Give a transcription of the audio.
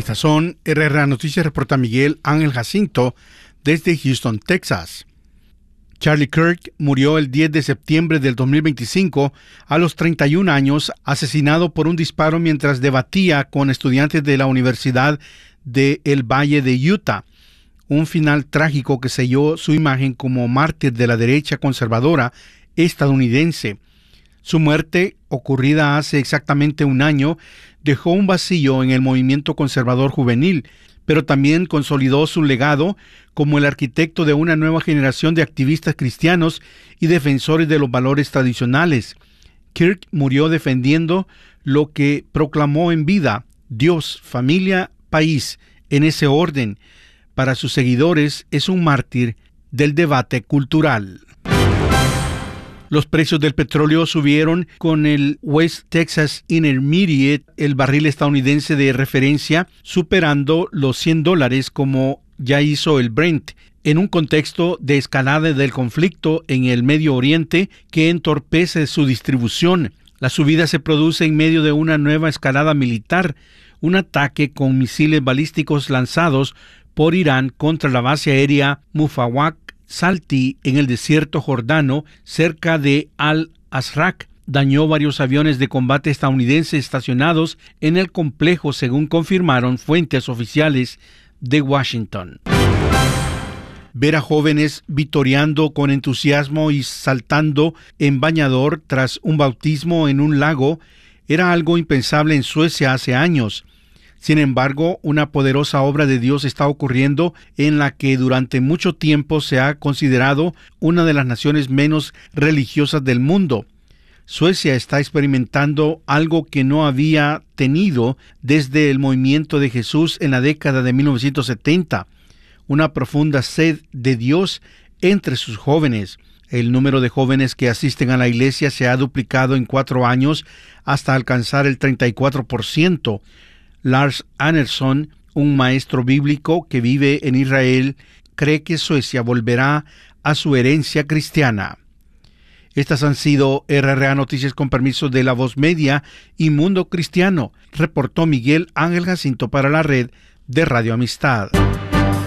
Estas son RRA Noticias, reporta Miguel Ángel Jacinto desde Houston, Texas. Charlie Kirk murió el 10 de septiembre del 2025 a los 31 años, asesinado por un disparo mientras debatía con estudiantes de la Universidad de El Valle de Utah. Un final trágico que selló su imagen como mártir de la derecha conservadora estadounidense. Su muerte, ocurrida hace exactamente un año, dejó un vacío en el movimiento conservador juvenil, pero también consolidó su legado como el arquitecto de una nueva generación de activistas cristianos y defensores de los valores tradicionales. Kirk murió defendiendo lo que proclamó en vida: Dios, familia, país, en ese orden. Para sus seguidores es un mártir del debate cultural. Los precios del petróleo subieron con el West Texas Intermediate, el barril estadounidense de referencia, superando los $100 como ya hizo el Brent, en un contexto de escalada del conflicto en el Medio Oriente que entorpece su distribución. La subida se produce en medio de una nueva escalada militar, un ataque con misiles balísticos lanzados por Irán contra la base aérea Mufawaq Salti en el desierto jordano cerca de Al-Azraq. Dañó varios aviones de combate estadounidenses estacionados en el complejo, según confirmaron fuentes oficiales de Washington. Ver a jóvenes vitoreando con entusiasmo y saltando en bañador tras un bautismo en un lago era algo impensable en Suecia hace años. Sin embargo, una poderosa obra de Dios está ocurriendo en la que durante mucho tiempo se ha considerado una de las naciones menos religiosas del mundo. Suecia está experimentando algo que no había tenido desde el movimiento de Jesús en la década de 1970, una profunda sed de Dios entre sus jóvenes. El número de jóvenes que asisten a la iglesia se ha duplicado en 4 años hasta alcanzar el 34%. Lars Anderson, un maestro bíblico que vive en Israel, cree que Suecia volverá a su herencia cristiana. Estas han sido RRA Noticias con permiso de La Voz Media y Mundo Cristiano, reportó Miguel Ángel Jacinto para la red de Radio Amistad.